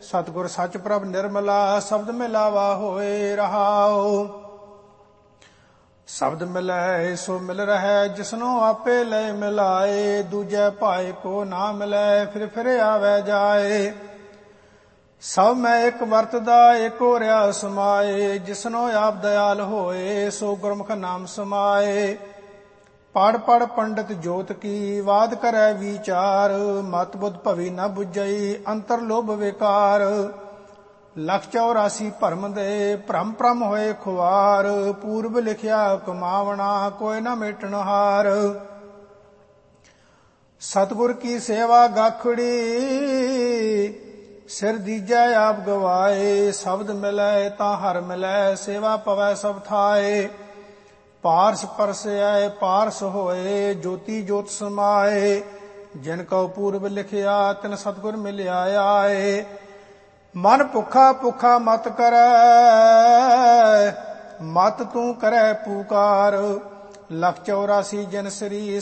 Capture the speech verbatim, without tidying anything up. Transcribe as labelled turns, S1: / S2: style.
S1: ਸਤਿਗੁਰ ਸੱਚ ਪ੍ਰਭ ਨਿਰਮਲਾ, ਸ਼ਬਦ ਮਿਲਾਵਾ ਹੋਏ ਰਹਾਉ। ਸ਼ਬਦ ਮਿਲੈ ਸੋ ਮਿਲ ਰਹਿ, ਜਿਸਨੂੰ ਆਪੇ ਲੈ ਮਿਲਾਏ। ਦੂਜੈ ਭਾਏ ਕੋ ਨਾ ਮਿਲੈ, ਫਿਰ ਫਿਰ ਆਵੈ ਜਾਏ। ਸਭ ਮੈਂ ਇੱਕ ਵਰਤਦਾ, ਏਕੋ ਰਿਆ ਸਮਾਏ। ਜਿਸਨੂੰ ਆਪ ਦਇਆਲ ਹੋਏ, ਸੋ ਗੁਰਮੁਖ ਨਾਮ ਸਮਾਏ। ਪੜ ਪੜ ਪੰਡਿਤ ਜੋਤ ਕੀ, ਵਾਦ ਕਰੈ ਵਿਚਾਰ। ਮਤ ਬੁੱਧ ਭਵੀ ਨ ਬੁਝਈ, ਅੰਤਰ ਲੋਭ ਵਿਕਾਰ। ਲੱਖ ਚੌਰਾਸੀ ਭਰਮ ਦੇ, ਭ੍ਰਮ ਭ੍ਰਮ ਹੋਏ ਖੁਆਰ। ਪੂਰਬ ਲਿਖਿਆ ਕਮਾਵਣਾ, ਕੋਈ ਨ ਮੇਟਣ ਹਾਰ। ਸਤਿਗੁਰ ਕੀ ਸੇਵਾ ਗਾਖੜੀ, ਸਿਰ ਦੀਜੈ ਆਪ ਗਵਾਏ। ਸ਼ਬਦ ਮਿਲੈ ਤਾਂ ਹਰ ਮਿਲੈ, ਸੇਵਾ ਪਵੈ ਸਭ ਥਾਏ। ਪਾਰਸ ਪਰਸੈ ਪਾਰਸ ਹੋਏ, ਜੋਤੀ ਜੋਤ ਸਮਾਏ। ਜਿਨ ਕਉ ਪੂਰਬ ਲਿਖਿਆ, ਤਿਨ ਸਤਿਗੁਰ ਮਿਲਿਆ ਆਏ। ਮਨ ਭੁੱਖਾ ਭੁੱਖਾ ਮਤ ਕਰੈ, ਮਤ ਤੂੰ ਕਰੈ ਪੁਕਾਰ। ਲੱਖ ਚੌਰਾਸੀ ਜਨ ਸ੍ਰੀ